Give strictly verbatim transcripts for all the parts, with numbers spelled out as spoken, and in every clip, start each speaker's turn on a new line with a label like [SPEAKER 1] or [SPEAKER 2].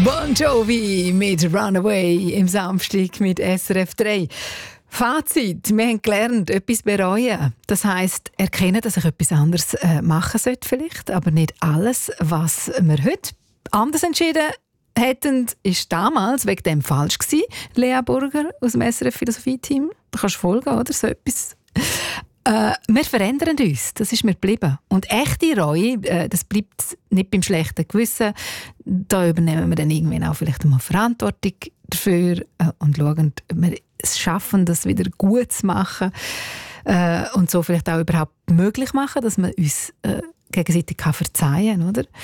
[SPEAKER 1] Bon Jovi mit Runaway im Samstag mit S R F drei. Fazit: Wir haben gelernt, etwas bereuen. Das heisst, erkennen, dass ich etwas anderes äh, machen sollte vielleicht, aber nicht alles, was wir heute anders entschieden hätten, ist damals wegen dem falsch gewesen. Lea Burger aus dem S R F Philosophie-Team. Du kannst folgen, oder? So etwas. Äh, wir verändern uns, das ist mir geblieben. Und echte Reue, äh, das bleibt nicht beim schlechten Gewissen. Da übernehmen wir dann irgendwann auch vielleicht einmal Verantwortung dafür äh, und schauen, ob wir es schaffen, das wieder gut zu machen äh, und so vielleicht auch überhaupt möglich machen, dass man uns äh, gegenseitig kann verzeihen kann, oder?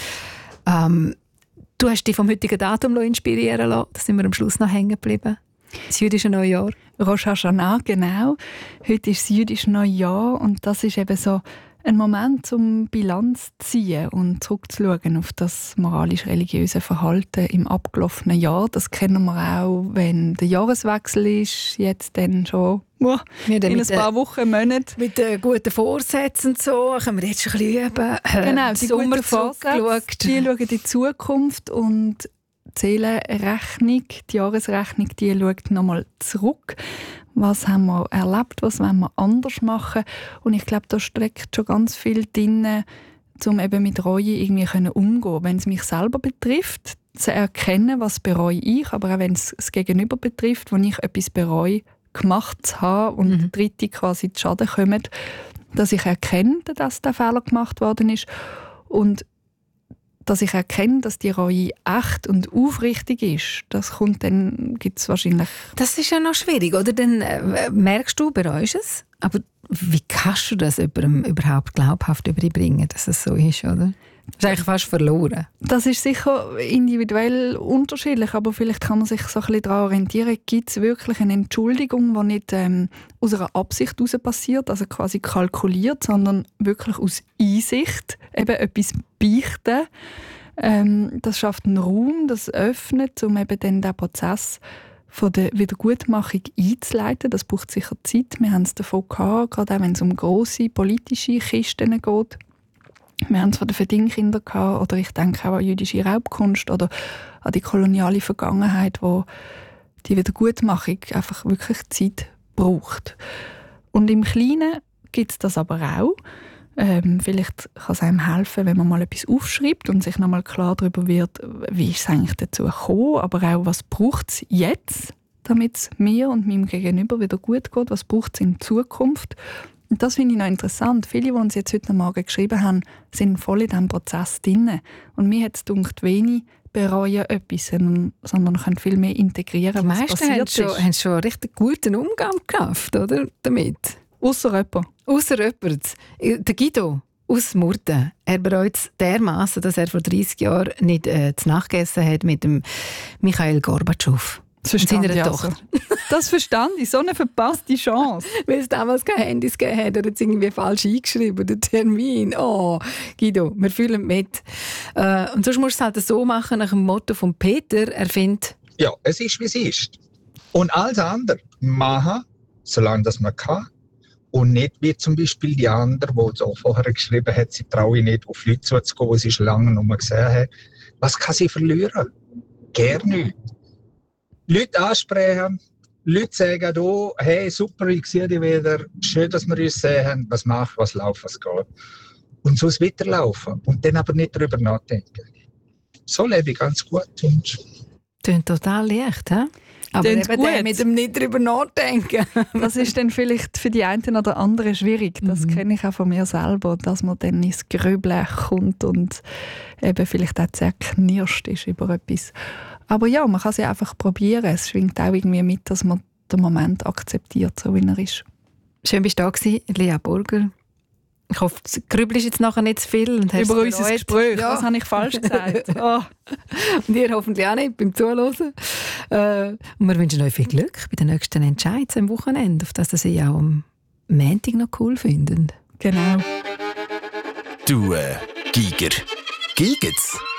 [SPEAKER 1] Ähm, du hast dich vom heutigen Datum inspirieren lassen, da sind wir am Schluss noch hängen geblieben. Das jüdische Neujahr.
[SPEAKER 2] Rosh Hashanah, genau. Heute ist das jüdische Neujahr und das ist eben so ein Moment, um Bilanz zu ziehen und zurückzuschauen auf das moralisch-religiöse Verhalten im abgelaufenen Jahr. Das kennen wir auch, wenn der Jahreswechsel ist, jetzt dann schon oh, in ein paar Wochen, Monaten.
[SPEAKER 1] Mit den guten Vorsätzen und so können wir jetzt schon ein bisschen üben.
[SPEAKER 2] Genau, die guten Vorsätze, die schauen in die Zukunft und die Seelenrechnung, die Jahresrechnung, die schaut nochmal zurück. Was haben wir erlebt, was wollen wir anders machen? Und ich glaube, da steckt schon ganz viel drin, um eben mit Reue irgendwie umzugehen. Wenn es mich selber betrifft, zu erkennen, was bereue ich, aber auch wenn es das Gegenüber betrifft, wo ich etwas bereue, gemacht zu haben und mhm. Dritte quasi zu Schaden kommen, dass ich erkenne, dass der Fehler gemacht worden ist und dass ich erkenne, dass die Reue echt und aufrichtig ist. Das kommt dann, gibt es wahrscheinlich...
[SPEAKER 1] Das ist ja noch schwierig, oder? Dann äh, merkst du, bereust es, aber wie kannst du das jemandem überhaupt glaubhaft überbringen, dass es so ist, oder? Das ist eigentlich fast verloren.
[SPEAKER 2] Das ist sicher individuell unterschiedlich, aber vielleicht kann man sich so ein bisschen daran orientieren, gibt es wirklich eine Entschuldigung, die nicht ähm, aus einer Absicht heraus passiert, also quasi kalkuliert, sondern wirklich aus Einsicht, eben etwas beichten. Ähm, das schafft einen Raum, das öffnet, um eben dann den Prozess von der Wiedergutmachung einzuleiten. Das braucht sicher Zeit. Wir haben es davon gehabt, gerade auch wenn es um grosse politische Kisten geht. Wir haben es von den Verdingkindern gehabt, oder ich denke auch an jüdische Raubkunst oder an die koloniale Vergangenheit, wo die Wiedergutmachung einfach wirklich Zeit braucht. Und im Kleinen gibt es das aber auch. Ähm, vielleicht kann es einem helfen, wenn man mal etwas aufschreibt und sich nochmal klar darüber wird, wie ist es eigentlich dazu gekommen, aber auch, was braucht es jetzt, damit es mir und meinem Gegenüber wieder gut geht, was braucht es in Zukunft. Und das finde ich noch interessant. Viele, die uns jetzt heute Morgen geschrieben haben, sind voll in diesem Prozess drin. Und mir hat es gedacht, wenig bereuen etwas, sondern können viel mehr integrieren,
[SPEAKER 1] die
[SPEAKER 2] was
[SPEAKER 1] meisten
[SPEAKER 2] passiert
[SPEAKER 1] haben
[SPEAKER 2] ist.
[SPEAKER 1] schon, haben schon einen richtig guten Umgang geschafft, oder, damit.
[SPEAKER 2] Ausser jemand.
[SPEAKER 1] Ausser jemand. Der Guido aus Murten, er bereut es dermassen, dass er vor dreissig Jahren nicht äh, zu Nacht gegessen hat mit dem Michail Gorbatschow.
[SPEAKER 2] Das verstand ich also. Das verstand ich, so eine verpasste Chance.
[SPEAKER 1] Weil es damals keine Handys gegeben hat, er hat es irgendwie falsch eingeschrieben, der Termin. Oh, Guido, wir fühlen mit. Äh, und sonst musst du es halt so machen, nach dem Motto von Peter, er findet...
[SPEAKER 3] Ja, es ist, wie es ist. Und alles andere machen, solange das man kann. Und nicht wie zum Beispiel die anderen, die so vorher geschrieben hat, sie traue nicht auf Leute zuzugehen, die sie schon lange nicht mehr gesehen haben. Was kann sie verlieren? Gar nichts. Leute ansprechen, Leute sagen, oh, hey, super, ich sehe dich wieder, schön, dass wir uns sehen, was macht, was läuft, was geht. Und so weiterlaufen und dann aber nicht darüber nachdenken. So lebe ich ganz gut. Und
[SPEAKER 1] Tönt total leicht, hä? Aber eben gut. Mit dem nicht darüber nachdenken.
[SPEAKER 2] Das ist dann vielleicht für die einen oder anderen schwierig. Das mhm. kenne ich auch von mir selber, dass man dann ins Grübeln kommt und eben vielleicht auch zerknirscht ist über etwas. Aber ja, man kann es ja einfach probieren. Es schwingt auch irgendwie mit, dass man den Moment akzeptiert, so wie er ist.
[SPEAKER 1] Schön, bist du da gewesen, Lea Burger. Ich hoffe, du grübelst jetzt nachher nicht zu viel. Und hast
[SPEAKER 2] über unser Gespräch.
[SPEAKER 1] Ja.
[SPEAKER 2] Was habe ich falsch gesagt? Oh.
[SPEAKER 1] Und ihr hoffentlich auch nicht beim Zuhören. Äh, und wir wünschen euch viel Glück bei den nächsten Entscheidungen am Wochenende, auf das Sie auch am Montag noch cool finden.
[SPEAKER 2] Genau.
[SPEAKER 4] Du, äh, Giger. Giget's?